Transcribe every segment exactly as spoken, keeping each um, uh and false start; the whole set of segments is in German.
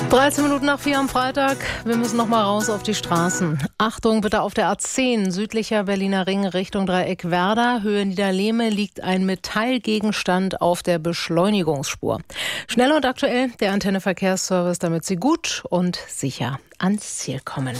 dreizehn Minuten nach vier am Freitag. Wir müssen noch mal raus auf die Straßen. Achtung bitte auf der A zehn, südlicher Berliner Ring Richtung Dreieck Werder. Höhe Niederlehme liegt ein Metallgegenstand auf der Beschleunigungsspur. Schnell und aktuell der Antenne Verkehrsservice, damit Sie gut und sicher ans Ziel kommen.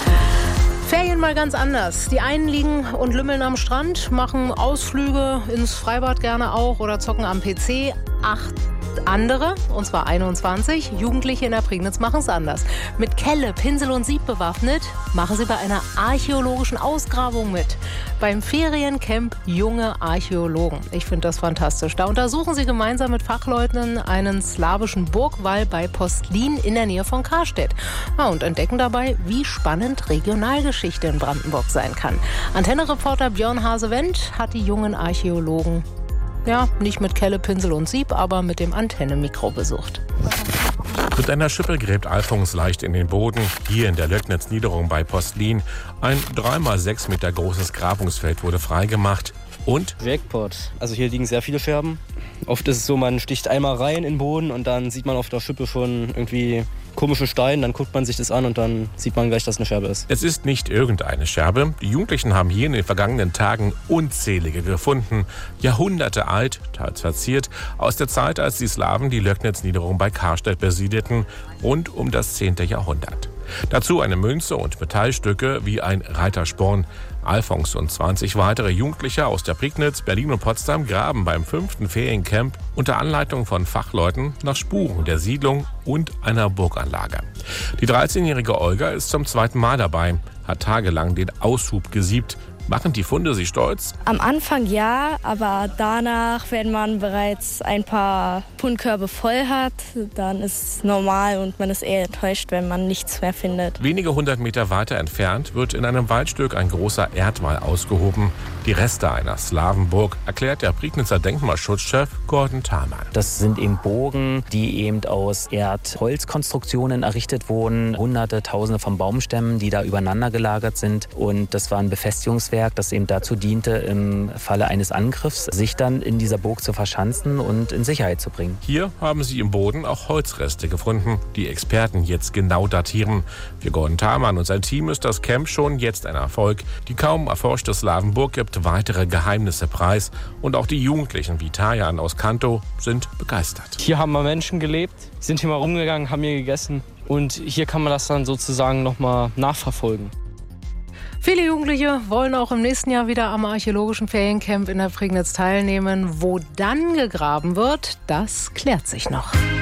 Ferien mal ganz anders. Die einen liegen und lümmeln am Strand, machen Ausflüge ins Freibad gerne auch oder zocken am P C. Acht andere, und zwar einundzwanzig, Jugendliche in der Prignitz machen es anders. Mit Kelle, Pinsel und Sieb bewaffnet, machen sie bei einer archäologischen Ausgrabung mit. Beim Feriencamp Junge Archäologen. Ich finde das fantastisch. Da untersuchen sie gemeinsam mit Fachleuten einen slawischen Burgwall bei Postlin in der Nähe von Karstedt. Ja, und entdecken dabei, wie spannend Regionalgeschichte in Brandenburg sein kann. Antenne-Reporter Björn Hase-Wendt hat die jungen Archäologen Ja, nicht mit Kelle, Pinsel und Sieb, aber mit dem Antennenmikro besucht. Mit einer Schippe gräbt Alfons leicht in den Boden, hier in der Löcknitz-Niederung bei Postlin. Ein drei mal sechs Meter großes Grabungsfeld wurde freigemacht. Und? Jackpot. Also hier liegen sehr viele Scherben. Oft ist es so, man sticht einmal rein in den Boden und dann sieht man auf der Schippe schon irgendwie komische Steine. Dann guckt man sich das an und dann sieht man gleich, dass es eine Scherbe ist. Es ist nicht irgendeine Scherbe. Die Jugendlichen haben hier in den vergangenen Tagen unzählige gefunden. Jahrhunderte alt, teils verziert, aus der Zeit, als die Slawen die Löcknitz-Niederung bei Karstedt besiedelten, rund um das zehnte Jahrhundert. Dazu eine Münze und Metallstücke wie ein Reitersporn. Alfons und zwanzig weitere Jugendliche aus der Prignitz, Berlin und Potsdam graben beim fünften Feriencamp unter Anleitung von Fachleuten nach Spuren der Siedlung und einer Burganlage. Die dreizehnjährige Olga ist zum zweiten Mal dabei, hat tagelang den Aushub gesiebt. Machen die Funde Sie stolz? Am Anfang ja, aber danach, wenn man bereits ein paar Fundkörbe voll hat, dann ist es normal und man ist eher enttäuscht, wenn man nichts mehr findet. Wenige hundert Meter weiter entfernt wird in einem Waldstück ein großer Erdwall ausgehoben. Die Reste einer Slawenburg, erklärt der Prignitzer Denkmalschutzchef Gordon Thalmann. Das sind eben Burgen, die eben aus Erdholzkonstruktionen errichtet wurden. Hunderte, Tausende von Baumstämmen, die da übereinander gelagert sind. Und das war ein Befestigungswerk, das eben dazu diente, im Falle eines Angriffs sich dann in dieser Burg zu verschanzen und in Sicherheit zu bringen. Hier haben sie im Boden auch Holzreste gefunden, die Experten jetzt genau datieren. Für Gordon Thalmann und sein Team ist das Camp schon jetzt ein Erfolg. Die kaum erforschte Slawenburg gibt weitere Geheimnisse preis. Und auch die Jugendlichen wie Tajan aus Kanto sind begeistert. Hier haben mal Menschen gelebt, sind hier mal rumgegangen, haben hier gegessen. Und hier kann man das dann sozusagen nochmal nachverfolgen. Viele Jugendliche wollen auch im nächsten Jahr wieder am archäologischen Feriencamp in der Prignitz teilnehmen. Wo dann gegraben wird, das klärt sich noch.